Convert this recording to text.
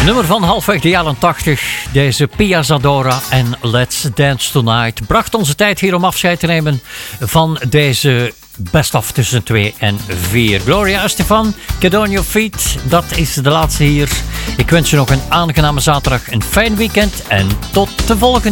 Nummer van halfweg de jaren 80. Deze Pia Zadora en Let's Dance Tonight bracht onze tijd hier om afscheid te nemen van deze best of tussen 2 en 4. Gloria Estefan, Get On Your Feet, dat is de laatste hier. Ik wens je nog een aangename zaterdag, een fijn weekend en tot de volgende.